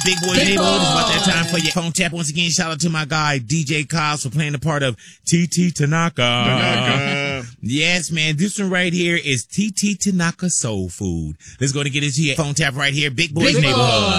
Big Boys Neighborhood. It's about that time for your phone tap. Once again, shout out to my guy, DJ Kyle, for playing the part of TT Tanaka. Yes, man. This one right here is TT Tanaka Soul Food. Let's go to get into your phone tap right here. Big Boys Neighborhood.